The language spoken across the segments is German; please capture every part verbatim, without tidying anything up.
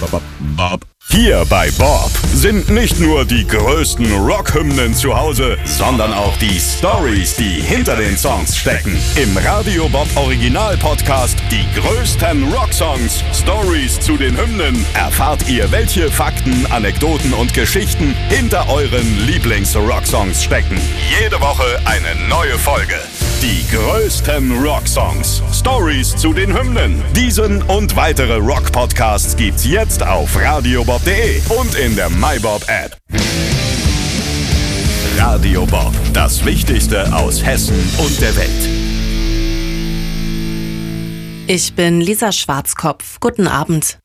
Bob. Hier bei Bob sind nicht nur die größten Rockhymnen zu Hause, sondern auch die Storys, die hinter den Songs stecken. Im Radio Bob Original Podcast Die größten Rocksongs, Stories zu den Hymnen, erfahrt ihr, welche Fakten, Anekdoten und Geschichten hinter euren Lieblings-Rocksongs stecken. Jede Woche eine neue Folge. Die größten Rocksongs, Stories zu den Hymnen. Diesen und weitere Rock-Podcasts gibt's jetzt auf radiobob punkt de und in der MyBob-App. Radio Bob, das Wichtigste aus Hessen und der Welt. Ich bin Lisa Schwarzkopf. Guten Abend.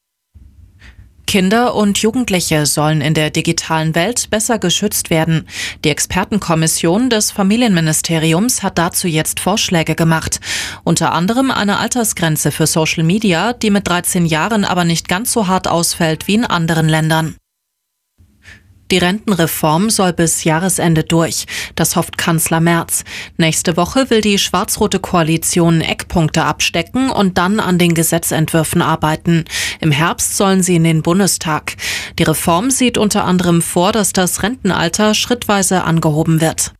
Kinder und Jugendliche sollen in der digitalen Welt besser geschützt werden. Die Expertenkommission des Familienministeriums hat dazu jetzt Vorschläge gemacht. Unter anderem eine Altersgrenze für Social Media, die mit dreizehn Jahren aber nicht ganz so hart ausfällt wie in anderen Ländern. Die Rentenreform soll bis Jahresende durch. Das hofft Kanzler Merz. Nächste Woche will die schwarz-rote Koalition Eckpunkte abstecken und dann an den Gesetzentwürfen arbeiten. Im Herbst sollen sie in den Bundestag. Die Reform sieht unter anderem vor, dass das Rentenalter schrittweise angehoben wird.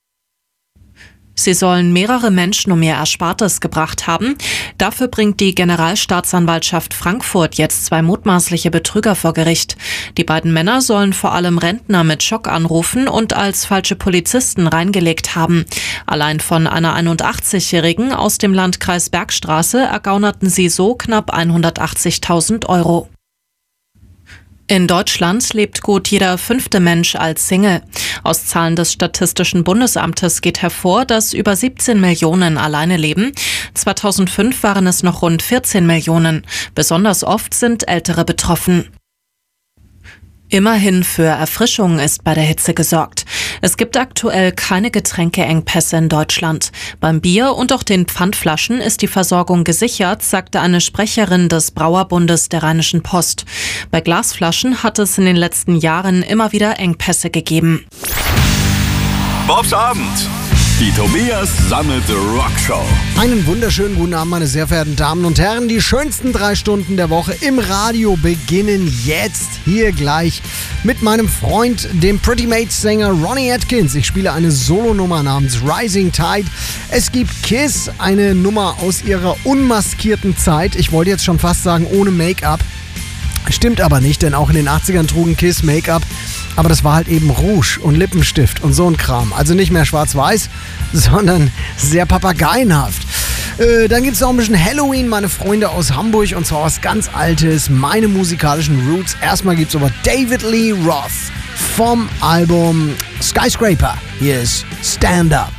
Sie sollen mehrere Menschen um ihr Erspartes gebracht haben. Dafür bringt die Generalstaatsanwaltschaft Frankfurt jetzt zwei mutmaßliche Betrüger vor Gericht. Die beiden Männer sollen vor allem Rentner mit Schock anrufen und als falsche Polizisten reingelegt haben. Allein von einer einundachtzigjährigen aus dem Landkreis Bergstraße ergaunerten sie so knapp hundertachtzigtausend Euro. In Deutschland lebt gut jeder fünfte Mensch als Single. Aus Zahlen des Statistischen Bundesamtes geht hervor, dass über siebzehn Millionen alleine leben. zweitausendfünf waren es noch rund vierzehn Millionen. Besonders oft sind Ältere betroffen. Immerhin für Erfrischung ist bei der Hitze gesorgt. Es gibt aktuell keine Getränkeengpässe in Deutschland. Beim Bier und auch den Pfandflaschen ist die Versorgung gesichert, sagte eine Sprecherin des Brauerbundes der Rheinischen Post. Bei Glasflaschen hat es in den letzten Jahren immer wieder Engpässe gegeben. Bobs Abend. Die Tobias Sammelte Rockshow. Einen wunderschönen guten Abend, meine sehr verehrten Damen und Herren. Die schönsten drei Stunden der Woche im Radio beginnen jetzt hier gleich mit meinem Freund, dem Pretty Mates-Sänger Ronnie Atkins. Ich spiele eine Solonummer namens Rising Tide. Es gibt Kiss, eine Nummer aus ihrer unmaskierten Zeit. Ich wollte jetzt schon fast sagen, ohne Make-up. Stimmt aber nicht, denn auch in den achtzigern trugen Kiss Make-up. Aber das war halt eben Rouge und Lippenstift und so ein Kram. Also nicht mehr schwarz-weiß, sondern sehr papageienhaft. Äh, dann gibt es noch ein bisschen Halloween, meine Freunde aus Hamburg. Und zwar was ganz Altes, meine musikalischen Roots. Erstmal gibt es aber David Lee Roth vom Album Skyscraper. Hier ist Stand Up.